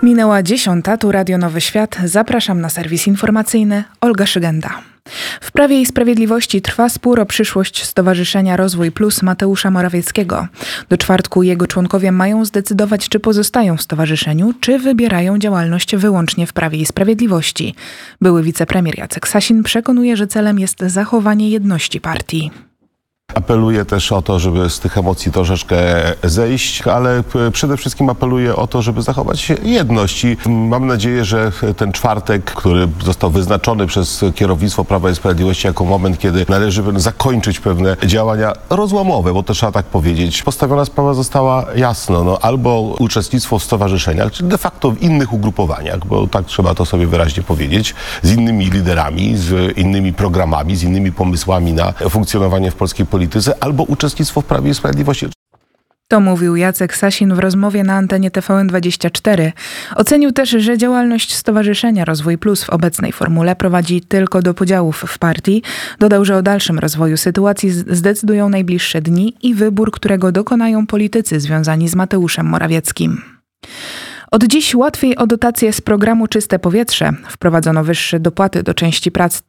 Minęła 10, tu Radio Nowy Świat. Zapraszam na serwis informacyjny. Olga Szygenda. W Prawie i Sprawiedliwości trwa spór o przyszłość Stowarzyszenia Rozwój Plus Mateusza Morawieckiego. Do czwartku jego członkowie mają zdecydować, czy pozostają w stowarzyszeniu, czy wybierają działalność wyłącznie w Prawie i Sprawiedliwości. Były wicepremier Jacek Sasin przekonuje, że celem jest zachowanie jedności partii. Apeluję też o to, żeby z tych emocji troszeczkę zejść, ale przede wszystkim apeluję o to, żeby zachować jedność i mam nadzieję, że ten czwartek, który został wyznaczony przez kierownictwo Prawa i Sprawiedliwości jako moment, kiedy należy zakończyć pewne działania rozłamowe, bo to trzeba tak powiedzieć. Postawiona sprawa została jasno, albo uczestnictwo w stowarzyszeniach, czy de facto w innych ugrupowaniach, bo tak trzeba to sobie wyraźnie powiedzieć, z innymi liderami, z innymi programami, z innymi pomysłami na funkcjonowanie w polskiej polityce, albo uczestnictwo w Prawie i Sprawiedliwości. To mówił Jacek Sasin w rozmowie na antenie TVN24. Ocenił też, że działalność Stowarzyszenia Rozwój Plus w obecnej formule prowadzi tylko do podziałów w partii. Dodał, że o dalszym rozwoju sytuacji zdecydują najbliższe dni i wybór, którego dokonają politycy związani z Mateuszem Morawieckim. Od dziś łatwiej o dotacje z programu Czyste Powietrze. Wprowadzono wyższe dopłaty do części prac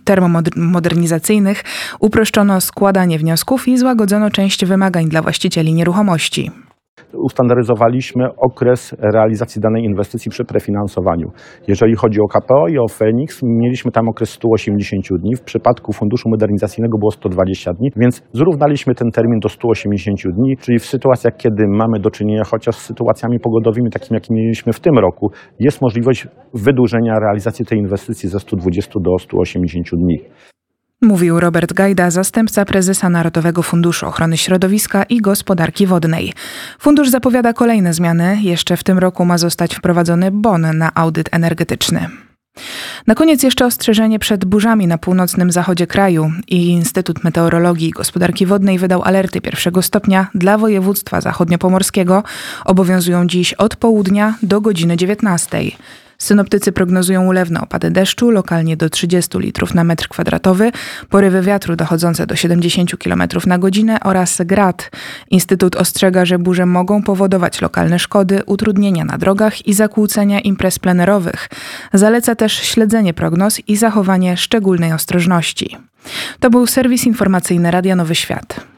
termomodernizacyjnych, uproszczono składanie wniosków i złagodzono część wymagań dla właścicieli nieruchomości. Ustandaryzowaliśmy okres realizacji danej inwestycji przy prefinansowaniu. Jeżeli chodzi o KPO i o Feniks, mieliśmy tam okres 180 dni. W przypadku Funduszu Modernizacyjnego było 120 dni, więc zrównaliśmy ten termin do 180 dni, czyli w sytuacjach, kiedy mamy do czynienia chociaż z sytuacjami pogodowymi, takimi jakie mieliśmy w tym roku, jest możliwość wydłużenia realizacji tej inwestycji ze 120 do 180 dni. Mówił Robert Gajda, zastępca prezesa Narodowego Funduszu Ochrony Środowiska i Gospodarki Wodnej. Fundusz zapowiada kolejne zmiany. Jeszcze w tym roku ma zostać wprowadzony bon na audyt energetyczny. Na koniec jeszcze ostrzeżenie przed burzami na północnym zachodzie kraju. Instytut Meteorologii i Gospodarki Wodnej wydał alerty 1. stopnia dla województwa zachodniopomorskiego. Obowiązują dziś od południa do godziny 19. Synoptycy prognozują ulewne opady deszczu, lokalnie do 30 litrów na metr kwadratowy, porywy wiatru dochodzące do 70 km na godzinę oraz grad. Instytut ostrzega, że burze mogą powodować lokalne szkody, utrudnienia na drogach i zakłócenia imprez plenerowych. Zaleca też śledzenie prognoz i zachowanie szczególnej ostrożności. To był serwis informacyjny Radia Nowy Świat.